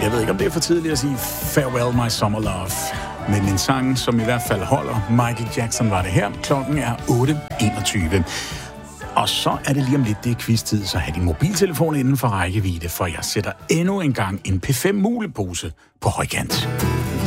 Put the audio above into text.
Jeg ved ikke, om det er for tidligt at sige Farewell My Summer Love. Men en sang, som i hvert fald holder. Michael Jackson var det her. Klokken er 8:21. Og så er det lige om lidt, det er quiz-tid, så have din mobiltelefon inden for rækkevidde, for jeg sætter endnu en gang en P5-mulepose på højkant.